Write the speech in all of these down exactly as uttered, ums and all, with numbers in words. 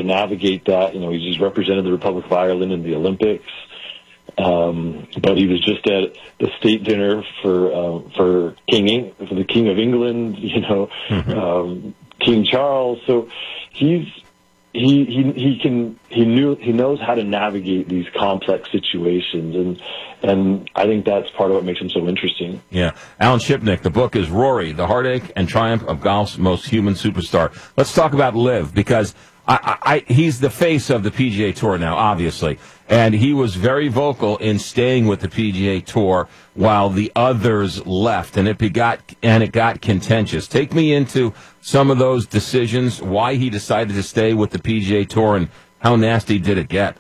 navigate that. You know, he's just represented the Republic of Ireland in the Olympics. Um, but he was just at the state dinner for uh, for King for the King of England, you know, mm-hmm. um, King Charles. So he's he he he can he knew he knows how to navigate these complex situations, and and I think that's part of what makes him so interesting. Yeah, Alan Shipnick. The book is Rory: The Heartache and Triumph of Golf's Most Human Superstar. Let's talk about Liv, because I, I, I he's the face of the P G A Tour now, obviously. And he was very vocal in staying with the P G A Tour while the others left, and it got and it got contentious. Take me into some of those decisions, why he decided to stay with the P G A Tour, and how nasty did it get?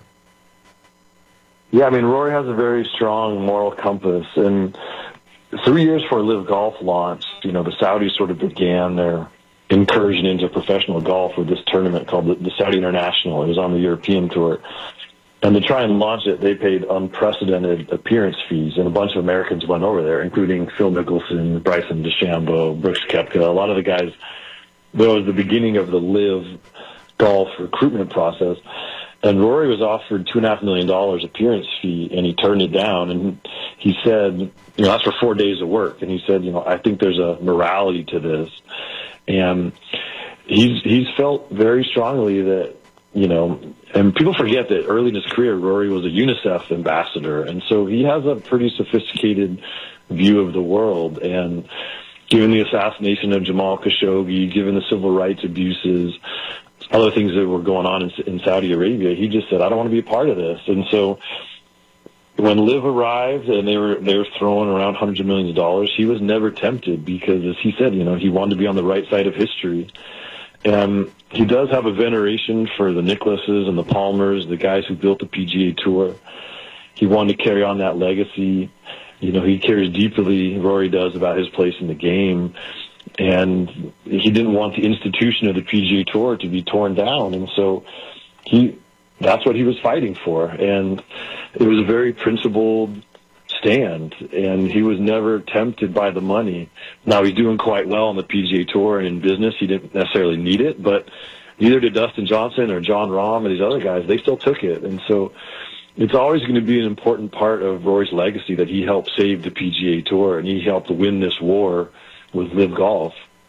Yeah, I mean, Rory has a very strong moral compass, and three years before Liv Golf launched, you know, the Saudis sort of began their incursion into professional golf with this tournament called the, the Saudi International. It was on the European Tour. And to try and launch it, they paid unprecedented appearance fees, and a bunch of Americans went over there, including Phil Mickelson, Bryson DeChambeau, Brooks Koepka, a lot of the guys. That was the beginning of the Liv Golf recruitment process. And Rory was offered two and a half million dollars appearance fee, and he turned it down. And he said, you know, that's for four days of work. And he said, you know, I think there's a morality to this. And he's he's felt very strongly that, you know, and people forget that early in his career, Rory was a UNICEF ambassador, and so he has a pretty sophisticated view of the world. And given the assassination of Jamal Khashoggi, given the civil rights abuses, other things that were going on in, in Saudi Arabia, he just said, I don't want to be a part of this. And so when Liv arrived and they were they were throwing around hundreds of millions of dollars, he was never tempted because, as he said, you know, he wanted to be on the right side of history. And he does have a veneration for the Nicklases and the Palmers, the guys who built the P G A Tour. He wanted to carry on that legacy. You know, he cares deeply, Rory does, about his place in the game. And he didn't want the institution of the P G A Tour to be torn down. And so he that's what he was fighting for. And it was a very principled stand, and he was never tempted by the money. Now, he's doing quite well on the P G A Tour and in business. He didn't necessarily need it, but neither did Dustin Johnson or John Rahm and these other guys. They still took it. And so it's always going to be an important part of Rory's legacy that he helped save the P G A Tour, and he helped win this war with Liv Golf.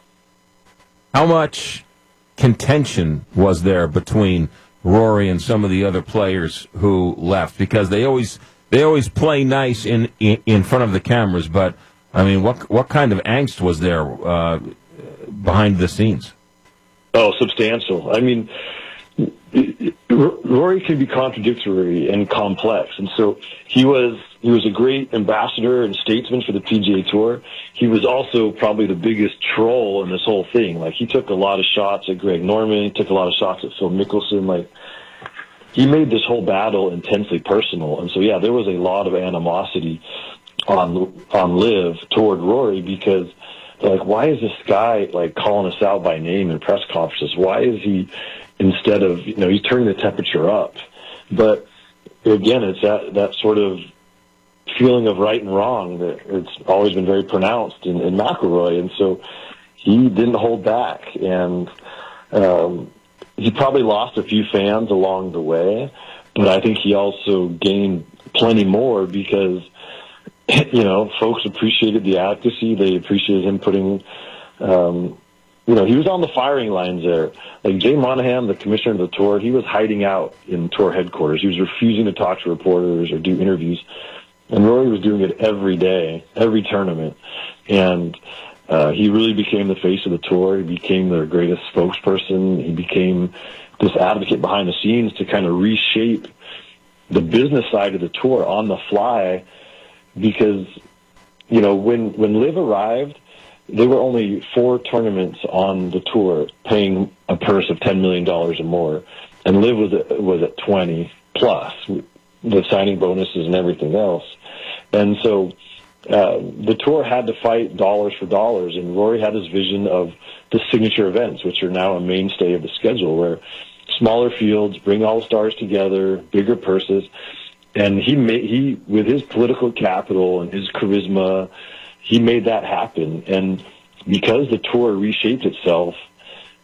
How much contention was there between Rory and some of the other players who left? Because they always... They always play nice in, in in front of the cameras, but I mean, what what kind of angst was there uh, behind the scenes? Oh, substantial. I mean, Rory can be contradictory and complex, and so he was he was a great ambassador and statesman for the P G A Tour. He was also probably the biggest troll in this whole thing. Like, he took a lot of shots at Greg Norman, he took a lot of shots at Phil Mickelson, like. He made this whole battle intensely personal. And so, yeah, there was a lot of animosity on on Liv toward Rory because, like, why is this guy, like, calling us out by name in press conferences? Why is he, instead of, you know, he's turning the temperature up? But, again, it's that, that sort of feeling of right and wrong that it's always been very pronounced in, in McIlroy. And so he didn't hold back. And, um he probably lost a few fans along the way, but I think he also gained plenty more because, you know, folks appreciated the advocacy. They appreciated him putting, um, you know, he was on the firing lines there. Like Jay Monahan, the commissioner of the tour, he was hiding out in tour headquarters. He was refusing to talk to reporters or do interviews. And Rory was doing it every day, every tournament. And Uh, he really became the face of the tour. He became their greatest spokesperson. He became this advocate behind the scenes to kind of reshape the business side of the tour on the fly because, you know, when, when Liv arrived, there were only four tournaments on the tour paying a purse of ten million dollars or more. And Liv was at, was at twenty plus, the signing bonuses and everything else. And so uh, the tour had to fight dollars for dollars, and Rory had his vision of the signature events, which are now a mainstay of the schedule, where smaller fields bring all the stars together, bigger purses. And he made, he, with his political capital and his charisma, he made that happen. And because the tour reshaped itself,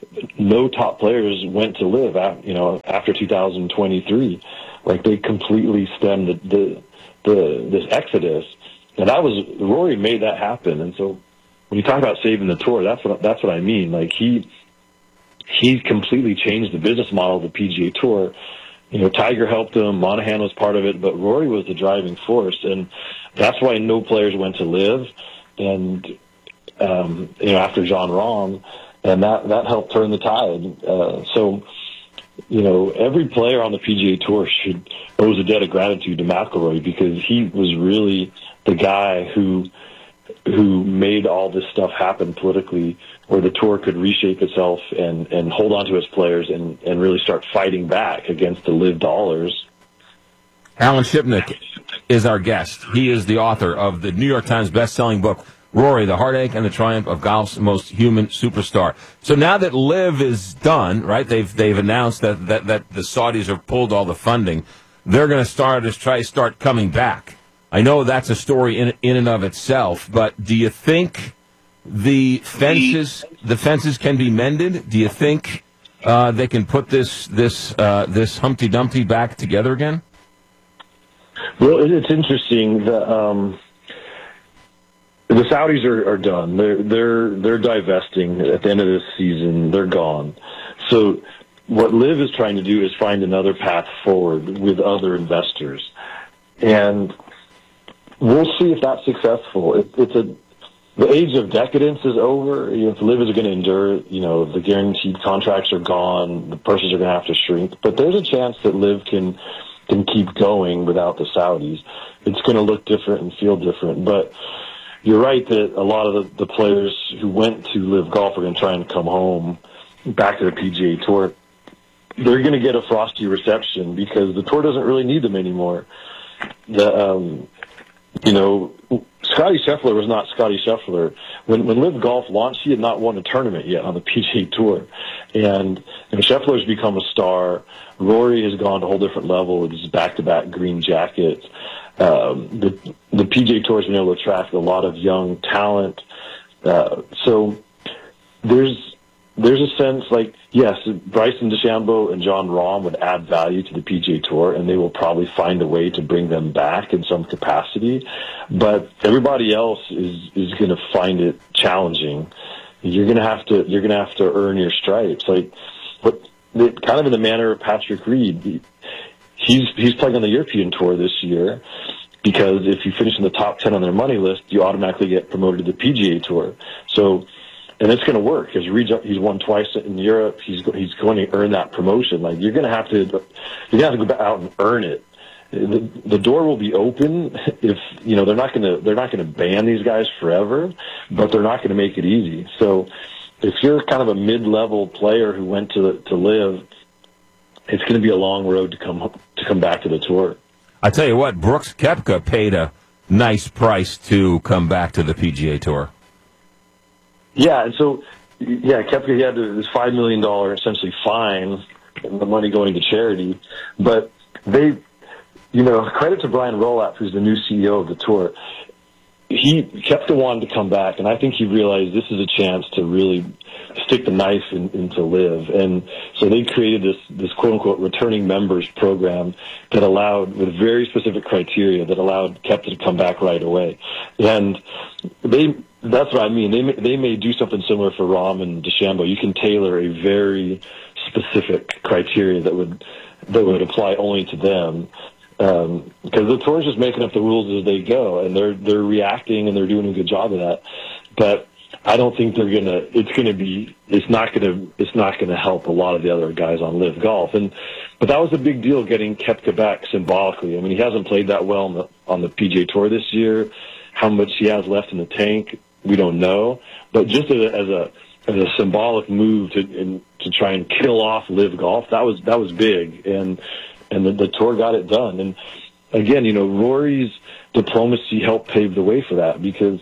no top players went to live, at, you know, after two thousand twenty-three. Like, they completely stemmed the, the, the this exodus. And that was, Rory made that happen. And so when you talk about saving the tour, that's what, that's what I mean. Like, he, he completely changed the business model of the P G A Tour. You know, Tiger helped him, Monahan was part of it, but Rory was the driving force. And that's why no players went to live. And, um, you know, after Jon Rahm, and that, that helped turn the tide. Uh, so, you know, every player on the P G A Tour should owes a debt of gratitude to McIlroy, because he was really the guy who who made all this stuff happen politically, where the tour could reshape itself and, and hold on to its players and, and really start fighting back against the live dollars. Alan Shipnuck is our guest. He is the author of the New York Times best-selling book, Rory, The Heartache and the Triumph of Golf's Most Human Superstar. So now that Live is done, right, they've they've announced that, that, that the Saudis have pulled all the funding, they're going to start to try start coming back. I know that's a story in in and of itself, but do you think the fences the fences can be mended? Do you think uh, they can put this this uh, this Humpty Dumpty back together again? Well, it's interesting that um, the Saudis are, are done. They're they're they're divesting at the end of this season. They're gone. So what Liv is trying to do is find another path forward with other investors, and we'll see if that's successful. It, it's a the age of decadence is over. You know, if Liv is going to endure, you know, the guaranteed contracts are gone, the purses are going to have to shrink. But there's a chance that Liv can can keep going without the Saudis. It's going to look different and feel different. But you're right that a lot of the, the players who went to Live Golf are going to try and come home back to the P G A Tour. They're going to get a frosty reception because the tour doesn't really need them anymore. The um, you know, Scotty Scheffler was not Scotty Scheffler. When when Live Golf launched, he had not won a tournament yet on the P G A Tour. And, and Scheffler's become a star. Rory has gone to a whole different level with his back-to-back green jackets. Um, the, the P G A Tour has been able to attract a lot of young talent. Uh, so there's there's a sense like, yes, Bryson DeChambeau and Jon Rahm would add value to the P G A Tour, and they will probably find a way to bring them back in some capacity. But everybody else is is going to find it challenging. You're going to have to you're going to have to earn your stripes. Like, what kind of in the manner of Patrick Reed. He, he's he's playing on the European Tour this year because if you finish in the top ten on their money list, you automatically get promoted to the P G A Tour. So. And it's going to work because he's won twice in Europe. He's he's going to earn that promotion. Like, you're going to have to, you're going to have to go out and earn it. The, the door will be open if you know they're not going to they're not going to ban these guys forever, but they're not going to make it easy. So if you're kind of a mid-level player who went to to live, it's going to be a long road to come to come back to the tour. I tell you what, Brooks Koepka paid a nice price to come back to the P G A Tour. Yeah, and so, yeah, Koepka, he had this five million dollars essentially fine, and the money going to charity. But they, you know, credit to Brian Rolapp, who's the new C E O of the tour. He Koepka wanted to come back, and I think he realized this is a chance to really stick the knife in, into Live. And so they created this, this quote-unquote returning members program that allowed, with very specific criteria, that allowed Koepka to come back right away. And they... That's what I mean. They may, they may do something similar for Rahm and DeChambeau. You can tailor a very specific criteria that would that would apply only to them, um, because the tour is just making up the rules as they go, and they're they're reacting and they're doing a good job of that. But I don't think they're gonna. It's gonna be. It's not gonna. It's not gonna help a lot of the other guys on Live Golf. And but that was a big deal getting Koepka back symbolically. I mean, he hasn't played that well on the on the P G A Tour this year. How much he has left in the tank, we don't know, but just as a as a, as a symbolic move to in, to try and kill off Live Golf, that was that was big, and and the, the tour got it done. And again, you know, Rory's diplomacy helped pave the way for that, because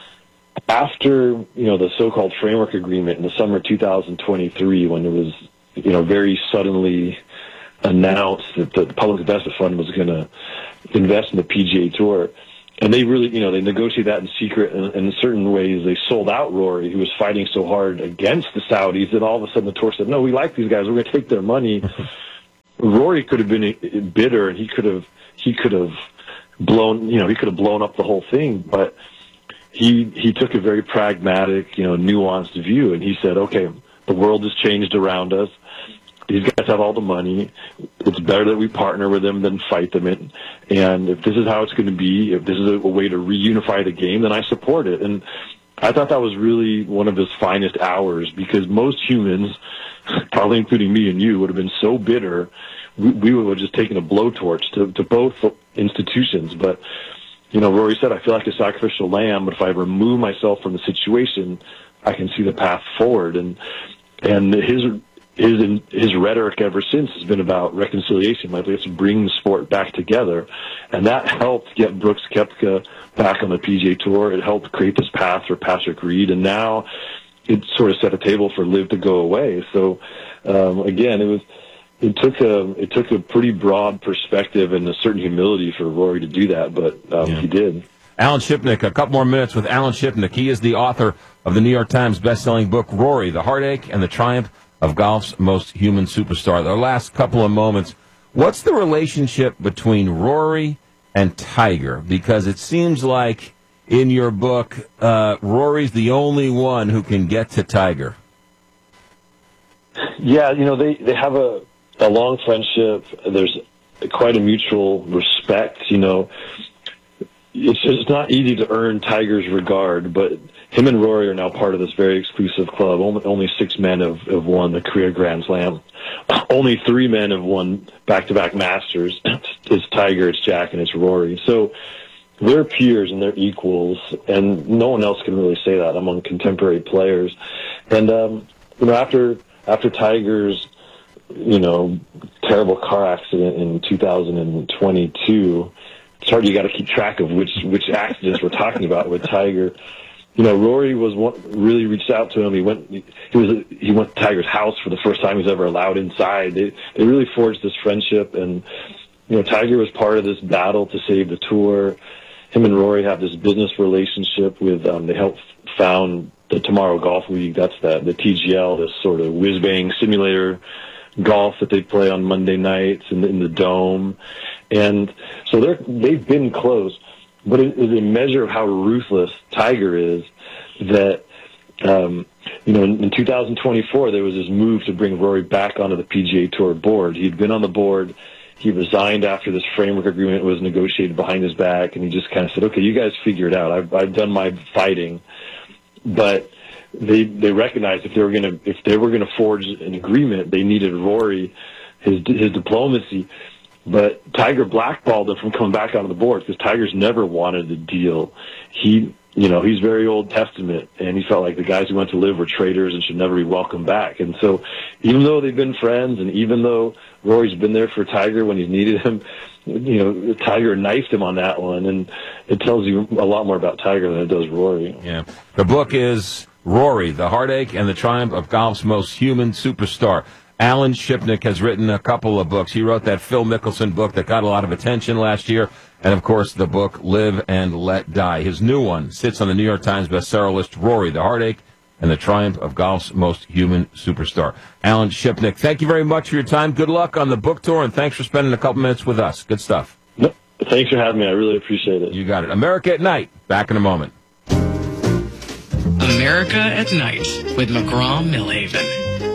after you know the so-called framework agreement in the summer of two thousand twenty-three, when it was you know very suddenly announced that the Public Investment Fund was going to invest in the P G A Tour, and they really, you know, they negotiated that in secret, and, and in certain ways they sold out Rory, who was fighting so hard against the Saudis, that all of a sudden the tour said, no, we like these guys, we're going to take their money. Rory could have been bitter, and he could have, he could have blown, you know, he could have blown up the whole thing, but he, he took a very pragmatic, you know, nuanced view, and he said, okay, the world has changed around us. These guys have all the money. It's better that we partner with them than fight them. And, and if this is how it's going to be, if this is a, a way to reunify the game, then I support it. And I thought that was really one of his finest hours, because most humans, probably including me and you, would have been so bitter, we, we would have just taken a blowtorch to, to both institutions. But, you know, Rory said, I feel like a sacrificial lamb, but if I remove myself from the situation, I can see the path forward. And, and his... His his rhetoric ever since has been about reconciliation. Like, let's bring the sport back together, and that helped get Brooks Koepka back on the P G A Tour. It helped create this path for Patrick Reed, and now it sort of set a table for Liv to go away. So um, again, it was it took a it took a pretty broad perspective and a certain humility for Rory to do that, but um, yeah. he did. Alan Shipnick, a couple more minutes with Alan Shipnick. He is the author of the New York Times best-selling book Rory: The Heartache and the Triumph of Golf's Most Human Superstar. The last couple of moments, what's the relationship between Rory and Tiger? Because it seems like in your book, uh, Rory's the only one who can get to Tiger. Yeah, you know, they, they have a, a long friendship. There's quite a mutual respect, you know. It's just not easy to earn Tiger's regard, but him and Rory are now part of this very exclusive club. Only, only six men have, have won the career Grand Slam. Only three men have won back-to-back Masters. It's Tiger, it's Jack, and it's Rory. So they're peers and they're equals, and no one else can really say that among contemporary players. And um, you know, after after Tiger's you know terrible car accident in two thousand twenty-two, it's hard. You got to keep track of which which accidents we're talking about with Tiger. You know, Rory was one, really reached out to him. He went, he was, he went to Tiger's house for the first time he was ever allowed inside. They, they really forged this friendship, and you know, Tiger was part of this battle to save the tour. Him and Rory have this business relationship with. Um, they helped found the Tomorrow Golf League. That's the the T G L, this sort of whiz bang simulator golf that they play on Monday nights in the, in the Dome, and so they're they've been close. But it is a measure of how ruthless Tiger is that, um, you know, in, in two thousand twenty-four, there was this move to bring Rory back onto the P G A Tour board. He'd been on the board. He resigned after this framework agreement was negotiated behind his back, and he just kind of said, okay, you guys figure it out. I've, I've done my fighting. But they they recognized if they were going to if they were going to forge an agreement, they needed Rory, his his diplomacy. But Tiger blackballed him from coming back onto the board because Tiger's never wanted a deal. He, you know, he's very Old Testament, and he felt like the guys who went to Live were traitors and should never be welcomed back. And so even though they've been friends, and even though Rory's been there for Tiger when he's needed him, you know, Tiger knifed him on that one, and it tells you a lot more about Tiger than it does Rory. Yeah. The book is Rory: The Heartache and the Triumph of Golf's Most Human Superstar. Alan Shipnick has written a couple of books. He wrote that Phil Mickelson book that got a lot of attention last year, and, of course, the book Live and Let Die. His new one sits on the New York Times bestseller list, Rory: The Heartache and the Triumph of Golf's Most Human Superstar. Alan Shipnick, thank you very much for your time. Good luck on the book tour, and thanks for spending a couple minutes with us. Good stuff. No, thanks for having me. I really appreciate it. You got it. America at Night. Back in a moment. America at Night with McGraw Millhaven.